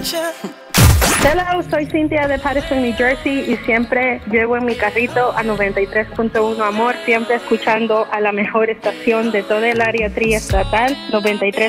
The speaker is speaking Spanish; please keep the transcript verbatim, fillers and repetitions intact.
Hello, soy Cintia de Patterson, New Jersey y siempre llevo en mi carrito a noventa y tres punto uno Amor, siempre escuchando a la mejor estación de toda el área triestatal, noventa y tres